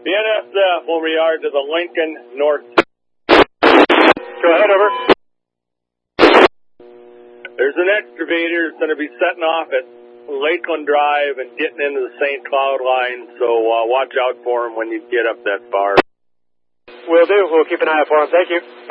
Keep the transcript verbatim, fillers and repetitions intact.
The N S F, over yard to the Lincoln North. Go ahead, over. There's an excavator that's going to be setting off at Lakeland Drive and getting into the Saint Cloud line, so uh, watch out for him when you get up that far. Will do. We'll keep an eye out for him. Thank you.